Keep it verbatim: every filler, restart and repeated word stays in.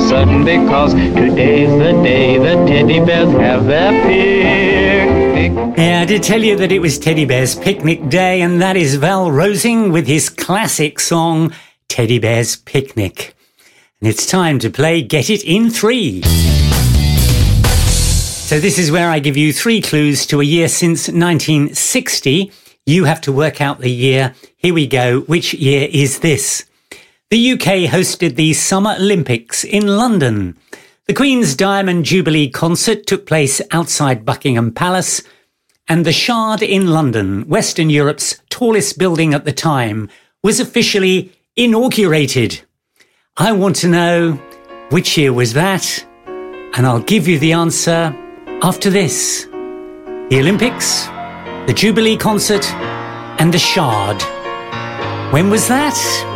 certain because today's the day the teddy bears have their picnic. Yeah, I did tell you that it was Teddy Bear's Picnic Day, and that is Val Rosing with his classic song, Teddy Bear's Picnic. And it's time to play Get It in Three. So this is where I give you three clues to a year since nineteen sixty. You have to work out the year. Here we go. Which year is this? The U K hosted the Summer Olympics in London. The Queen's Diamond Jubilee concert took place outside Buckingham Palace. And the Shard in London, Western Europe's tallest building at the time, was officially inaugurated. I want to know which year was that, and I'll give you the answer after this. The Olympics, the Jubilee concert, and the Shard. When was that?